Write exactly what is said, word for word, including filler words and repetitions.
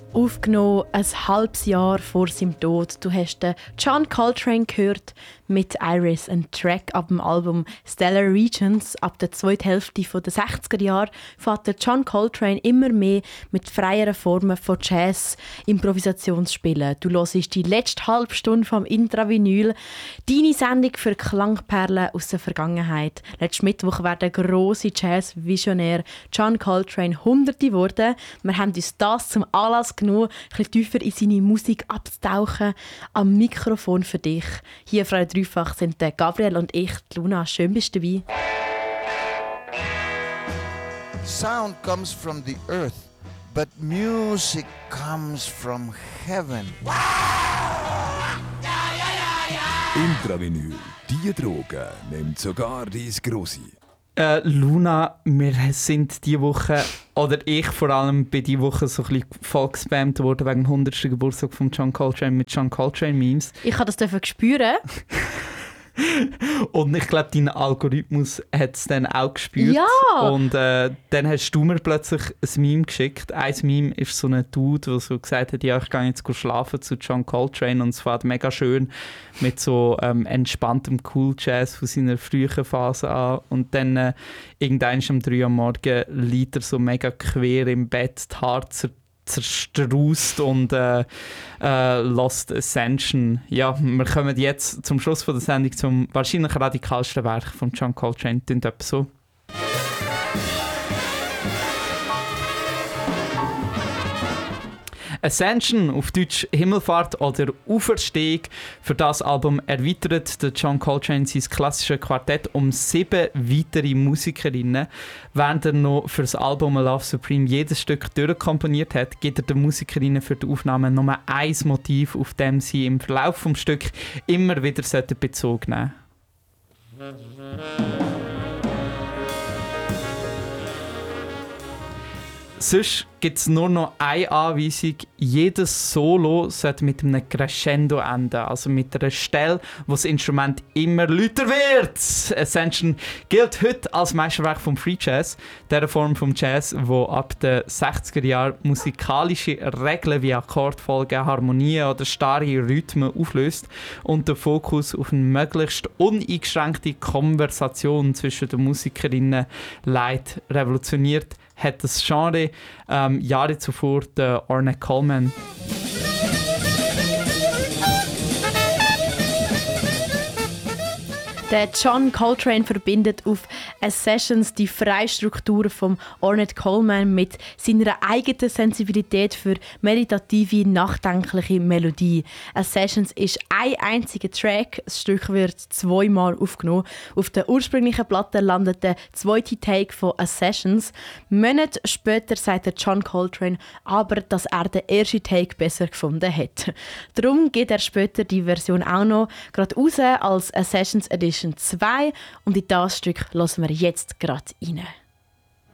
Aufgenommen ein halbes Jahr vor seinem Tod. Du hast den John Coltrane gehört mit Iris, ein Track ab dem Album Stellar Regions. Ab der zweiten Hälfte der sechziger Jahre fährt der John Coltrane immer mehr mit freieren Formen von Jazz Improvisation zu spielen. Du hörst die letzte halbe Stunde vom Intravinyl, deine Sendung für Klangperlen aus der Vergangenheit. Letzten Mittwoch war der grosse Jazz-Visionär John Coltrane Hunderte geworden. Wir haben uns das zum Anlass genommen, ein bisschen tiefer in seine Musik abzutauchen. Am Mikrofon für dich. Hier Frau Dreifach sind der Gabriel und ich, Luna. Schön bist du dabei. Sound comes from the earth, but music comes from heaven. Intravinyl, die Droge nimmt sogar dein Grossi. Äh, Luna, wir sind diese Woche, oder ich vor allem, bei dieser Woche so ein bisschen voll gespammt worden wegen dem hundertsten Geburtstag von John Coltrane mit John Coltrane-Memes. Ich habe das spüren. Und ich glaube, dein Algorithmus hat es dann auch gespürt. Ja! Und äh, dann hast du mir plötzlich ein Meme geschickt. Ein Meme ist so ein Dude, der so gesagt hat, ja, ich gehe jetzt schlafen zu John Coltrane. Und es war mega schön mit so ähm, entspanntem Cool Jazz von seiner frühen Phase an. Und dann äh, irgendwann um drei Uhr morgens liegt er so mega quer im Bett, die Haare zer- zerstrusst und äh, äh, Lost Ascension. Ja, wir kommen jetzt zum Schluss von der Sendung zum wahrscheinlich radikalsten Werk von John Coltrane. Klingt etwa so. Ascension, auf Deutsch Himmelfahrt oder Auferstehung. Für das Album erweitert der John Coltrane sein klassisches Quartett um sieben weitere Musikerinnen. Während er noch für das Album Love Supreme jedes Stück durchkomponiert hat, gibt er den Musikerinnen für die Aufnahme nur ein Motiv, auf dem sie im Verlauf des Stücks immer wieder Bezug nehmen sollten. Sonst gibt es nur noch eine Anweisung. Jedes Solo sollte mit einem Crescendo enden. Also mit einer Stelle, wo das Instrument immer lauter wird. Ascension gilt heute als Meisterwerk vom Free Jazz, der Form vom Jazz, wo ab den sechziger Jahren musikalische Regeln wie Akkordfolgen, Harmonien oder starre Rhythmen auflöst und den Fokus auf eine möglichst uneingeschränkte Konversation zwischen den Musikerinnen leitet. Revolutioniert hat das Genre ähm, Jahre zuvor der Ornette Coleman. Der John Coltrane verbindet auf Sessions die freie Struktur von Ornette Coleman mit seiner eigenen Sensibilität für meditative, nachdenkliche Melodie. Sessions ist ein einziger Track, das Stück wird zweimal aufgenommen. Auf der ursprünglichen Platte landet der zweite Take von Sessions. Monate später sagt der John Coltrane aber, dass er den ersten Take besser gefunden hat. Darum geht er später die Version auch noch gerade raus als Sessions Edition zwei und in das Stück hören wir jetzt gerade rein.